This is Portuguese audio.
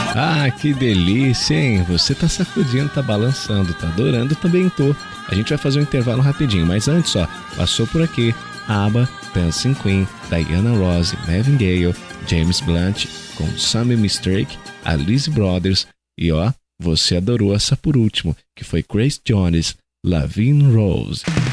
Ah, que delícia, hein? Você tá sacudindo, tá balançando, tá adorando, também tô. A gente vai fazer um intervalo rapidinho, mas antes, ó, passou por aqui ABBA, Dancing Queen, Diana Ross, Marvin Gaye, James Blunt, com Some Mistake, Alice Brothers e ó, você adorou essa por último, que foi Grace Jones, Lavin Rose.